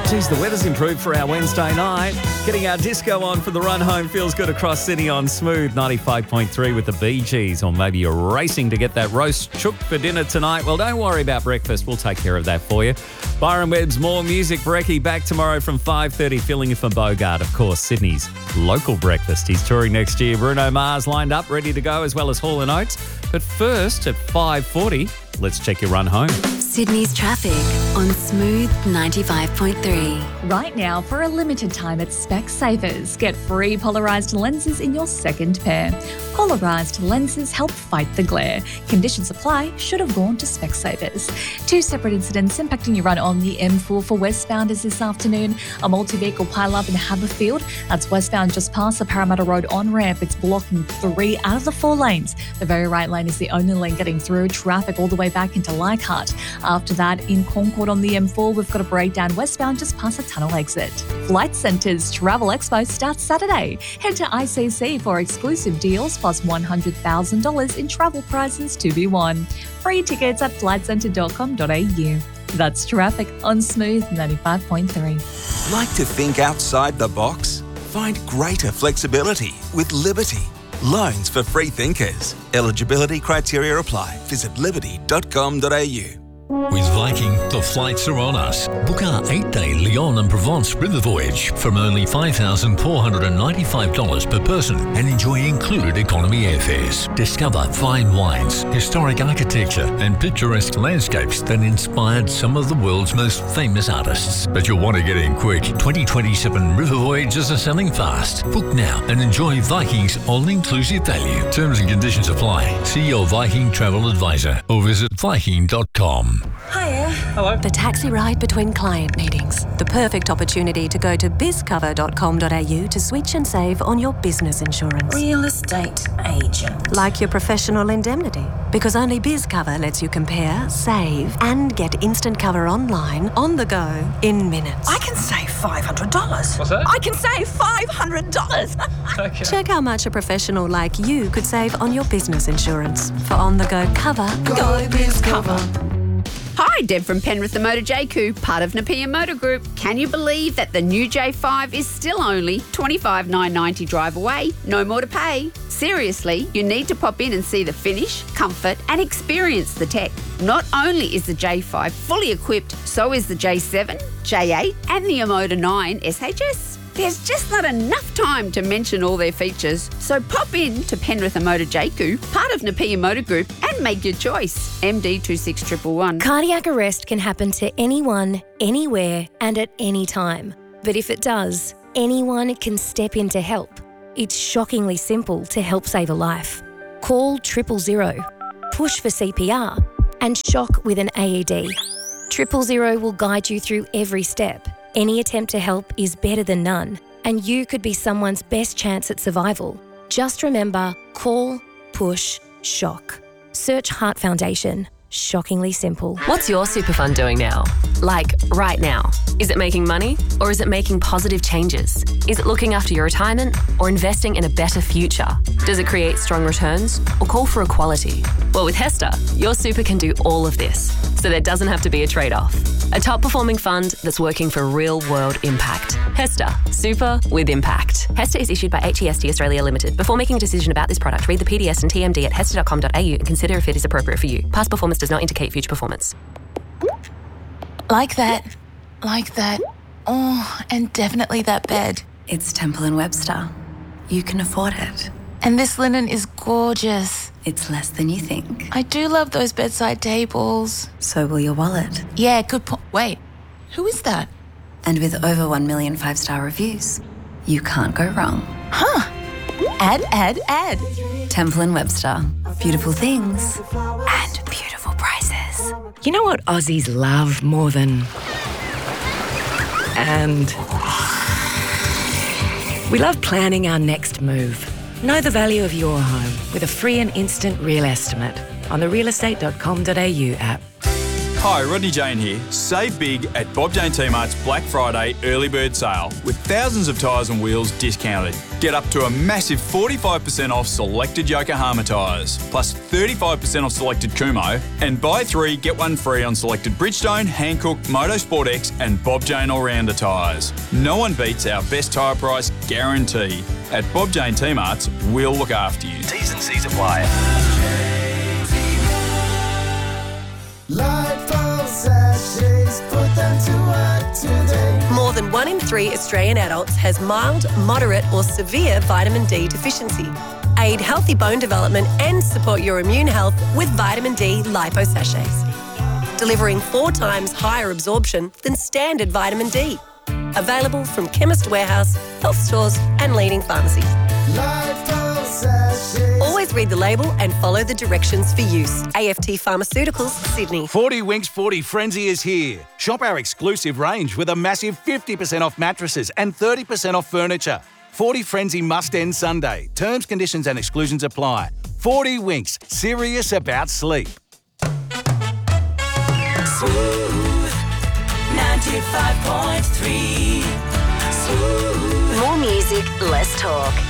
Geez, the weather's improved for our Wednesday night. Getting our disco on for the run home feels good across Sydney on Smooth 95.3 with the Bee Gees. Or maybe you're racing to get that roast chook for dinner tonight. Well, don't worry about breakfast. We'll take care of that for you. Byron Webb's More Music Brekkie back tomorrow from 5:30, filling in for Bogart, of course, Sydney's local breakfast. He's touring next year. Bruno Mars lined up, ready to go, as well as Hall & Oates. But first, at 5:40, let's check your run home. Sydney's traffic on Smooth 95.3. Right now, for a limited time at Specsavers, get free polarised lenses in your second pair. Polarised lenses help fight the glare. Conditions apply. Should have gone to Specsavers. Two separate incidents impacting your run on the M4 for westbounders this afternoon. A multi-vehicle pile-up in Haberfield. That's westbound just past the Parramatta Road on-ramp. It's blocking 3 out of the 4 lanes. The very right lane is the only lane getting through. Traffic all the way back into Leichhardt. After that, in Concord on the M4, we've got a breakdown westbound just past the tunnel exit. Flight Centre's Travel Expo starts Saturday. Head to ICC for exclusive deals plus $100,000 in travel prizes to be won. Free tickets at flightcentre.com.au. That's traffic on Smooth 95.3. Like to think outside the box? Find greater flexibility with Liberty. Loans for free thinkers. Eligibility criteria apply. Visit liberty.com.au. With Viking, the flights are on us. Book our 8-day Lyon and Provence river voyage from only $5,495 per person and enjoy included economy airfares. Discover fine wines, historic architecture and picturesque landscapes that inspired some of the world's most famous artists. But you'll want to get in quick. 2027 river voyages are selling fast. Book now and enjoy Viking's all-inclusive value. Terms and conditions apply. See your Viking travel advisor or visit viking.com. Hiya. Hello. The taxi ride between client meetings. The perfect opportunity to go to bizcover.com.au to switch and save on your business insurance. Real estate agent. Like your professional indemnity. Because only BizCover lets you compare, save, and get instant cover online, on the go, in minutes. I can save $500. What's that? I can save $500. Okay. Check how much a professional like you could save on your business insurance. For on-the-go cover, Go BizCover. Hi, Deb from Penrith the Motor JQ, part of Napier Motor Group. Can you believe that the new J5 is still only $25,990 drive away? No more to pay. Seriously, you need to pop in and see the finish, comfort and experience the tech. Not only is the J5 fully equipped, so is the J7, J8 and the Omoda 9 SHS. There's just not enough time to mention all their features. So pop in to Penrith Motor JQ, part of Napier Motor Group, and make your choice. MD 26111. Cardiac arrest can happen to anyone, anywhere, and at any time. But if it does, anyone can step in to help. It's shockingly simple to help save a life. Call 000, push for CPR, and shock with an AED. 000 will guide you through every step. Any attempt to help is better than none, and you could be someone's best chance at survival. Just remember, call, push, shock. Search Heart Foundation. Shockingly simple. What's your super fund doing now? Like, right now? Is it making money or is it making positive changes? Is it looking after your retirement or investing in a better future? Does it create strong returns or call for equality? Well, with HESTA, your super can do all of this, so there doesn't have to be a trade-off. A top-performing fund that's working for real-world impact. HESTA, super with impact. HESTA is issued by HEST Australia Limited. Before making a decision about this product, read the PDS and TMD at hesta.com.au and consider if it is appropriate for you. Past performance does not indicate future performance. Like that. Like that. Oh, and definitely that bed. It's Temple & Webster. You can afford it. And this linen is gorgeous. It's less than you think. I do love those bedside tables. So will your wallet. Yeah, good point. Wait, who is that? And with over 1 million 5-star reviews, you can't go wrong. Huh. Ad. Temple & Webster. Beautiful things and beautiful prices. You know what Aussies love more than... And... we love planning our next move. Know the value of your home with a free and instant real estimate on the realestate.com.au app. Hi, Rodney Jane here. Save big at Bob Jane T-Mart's Black Friday early bird sale with thousands of tyres and wheels discounted. Get up to a massive 45% off selected Yokohama tyres, plus 35% off selected Kumho, and buy 3, get 1 free on selected Bridgestone, Hankook, Motorsport X and Bob Jane All-Rounder tyres. No one beats our best tyre price guarantee. At Bob Jane T-Mart's, we'll look after you. T's and C's apply. More than 1 in 3 Australian adults has mild, moderate or severe vitamin D deficiency. Aid healthy bone development and support your immune health with vitamin D lipo sachets, delivering 4 times higher absorption than standard vitamin D. Available from Chemist Warehouse, health stores and leading pharmacies. Always read the label and follow the directions for use. AFT Pharmaceuticals, Sydney. 40 Winks 40 Frenzy is here. Shop our exclusive range with a massive 50% off mattresses and 30% off furniture. 40 Frenzy must end Sunday. Terms, conditions and exclusions apply. 40 Winks, serious about sleep. Smooth 95.3. More music, less talk.